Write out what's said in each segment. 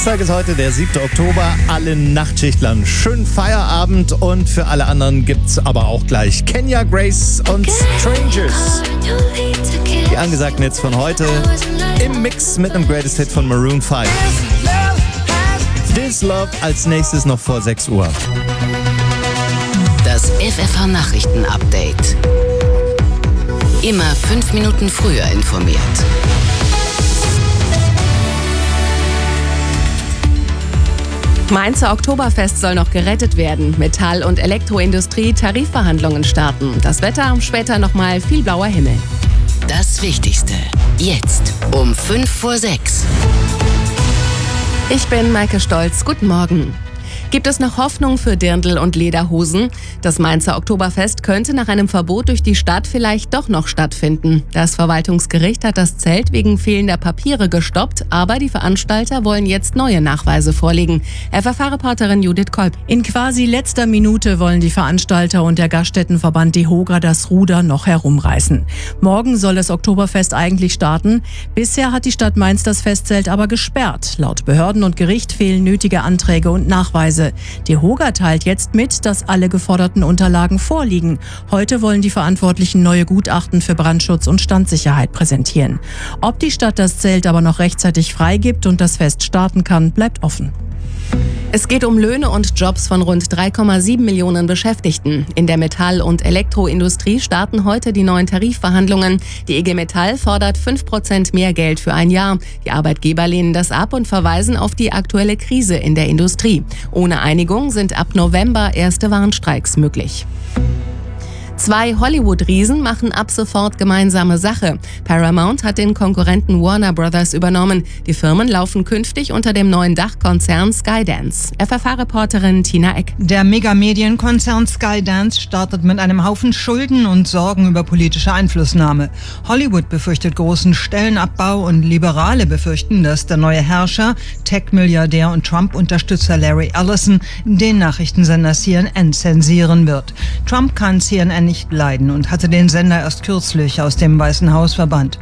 Dienstag ist heute der 7. Oktober. Allen Nachtschichtlern schönen Feierabend und für alle anderen gibt's aber auch gleich Kenya Grace und Strangers. Die angesagten Hits von heute im Mix mit einem Greatest Hit von Maroon 5. This Love als nächstes noch vor 6 Uhr. Das FFH Nachrichten Update. Immer 5 Minuten früher informiert. Mainzer Oktoberfest soll noch gerettet werden. Metall- und Elektroindustrie Tarifverhandlungen starten. Das Wetter, später nochmal viel blauer Himmel. Das Wichtigste. Jetzt um 5 vor 6. Ich bin Maike Stolz. Guten Morgen. Gibt es noch Hoffnung für Dirndl und Lederhosen? Das Mainzer Oktoberfest könnte nach einem Verbot durch die Stadt vielleicht doch noch stattfinden. Das Verwaltungsgericht hat das Zelt wegen fehlender Papiere gestoppt, aber die Veranstalter wollen jetzt neue Nachweise vorlegen. FFH-Reporterin Judith Kolb. In quasi letzter Minute wollen die Veranstalter und der Gaststättenverband DEHOGA das Ruder noch herumreißen. Morgen soll das Oktoberfest eigentlich starten. Bisher hat die Stadt Mainz das Festzelt aber gesperrt. Laut Behörden und Gericht fehlen nötige Anträge und Nachweise. DEHOGA teilt jetzt mit, dass alle geforderten Unterlagen vorliegen. Heute wollen die Verantwortlichen neue Gutachten für Brandschutz und Standsicherheit präsentieren. Ob die Stadt das Zelt aber noch rechtzeitig freigibt und das Fest starten kann, bleibt offen. Es geht um Löhne und Jobs von rund 3,7 Millionen Beschäftigten. In der Metall- und Elektroindustrie starten heute die neuen Tarifverhandlungen. Die IG Metall fordert 5% mehr Geld für ein Jahr. Die Arbeitgeber lehnen das ab und verweisen auf die aktuelle Krise in der Industrie. Ohne Einigung sind ab November erste Warnstreiks möglich. 2 Hollywood-Riesen machen ab sofort gemeinsame Sache. Paramount hat den Konkurrenten Warner Brothers übernommen. Die Firmen laufen künftig unter dem neuen Dachkonzern Skydance. FFH-Reporterin Tina Eck. Der Megamedienkonzern Skydance startet mit einem Haufen Schulden und Sorgen über politische Einflussnahme. Hollywood befürchtet großen Stellenabbau und Liberale befürchten, dass der neue Herrscher, Tech-Milliardär und Trump-Unterstützer Larry Ellison den Nachrichtensender CNN zensieren wird. Trump kann CNN nicht leiden und hatte den Sender erst kürzlich aus dem Weißen Haus verbannt.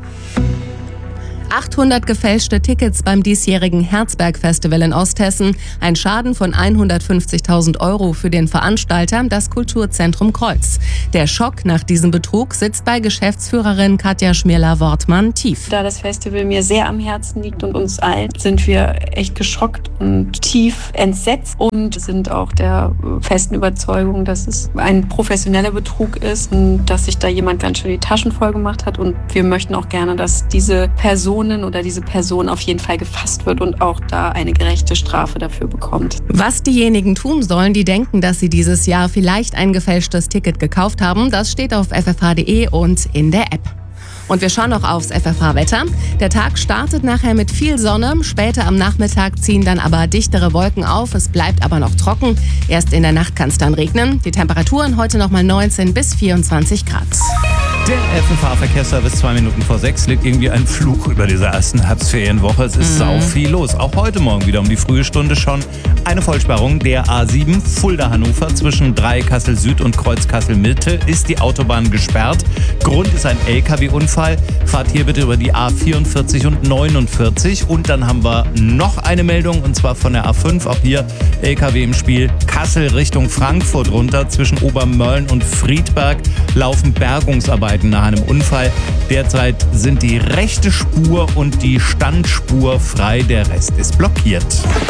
800 gefälschte Tickets beim diesjährigen Herzberg-Festival in Osthessen. Ein Schaden von 150.000 € für den Veranstalter, das Kulturzentrum Kreuz. Der Schock nach diesem Betrug sitzt bei Geschäftsführerin Katja Schmirler-Wortmann tief. Da das Festival mir sehr am Herzen liegt und uns allen, sind wir echt geschockt und tief entsetzt und sind auch der festen Überzeugung, dass es ein professioneller Betrug ist und dass sich da jemand ganz schön die Taschen voll gemacht hat. Und wir möchten auch gerne, dass diese Person auf jeden Fall gefasst wird und auch da eine gerechte Strafe dafür bekommt. Was diejenigen tun sollen, die denken, dass sie dieses Jahr vielleicht ein gefälschtes Ticket gekauft haben, das steht auf ffh.de und in der App. Und wir schauen noch aufs FFH-Wetter. Der Tag startet nachher mit viel Sonne. Später am Nachmittag ziehen dann aber dichtere Wolken auf. Es bleibt aber noch trocken. Erst in der Nacht kann es dann regnen. Die Temperaturen heute nochmal 19 bis 24 Grad. Der FFH-Verkehrsservice 2 Minuten vor 6 liegt irgendwie ein Fluch über dieser ersten Herbstferienwoche. Es ist sau viel los. Auch heute Morgen wieder um die frühe Stunde schon eine Vollsperrung der A7 Fulda-Hannover zwischen Dreieck-Kassel-Süd und Kreuz-Kassel-Mitte ist die Autobahn gesperrt. Grund ist ein LKW-Unfall. Fahrt hier bitte über die A44 und 49. Und dann haben wir noch eine Meldung und zwar von der A5. Auch hier LKW im Spiel. Kassel Richtung Frankfurt runter. Zwischen Obermölln und Friedberg laufen Bergungsarbeiten nach einem Unfall. Derzeit sind die rechte Spur und die Standspur frei. Der Rest ist blockiert.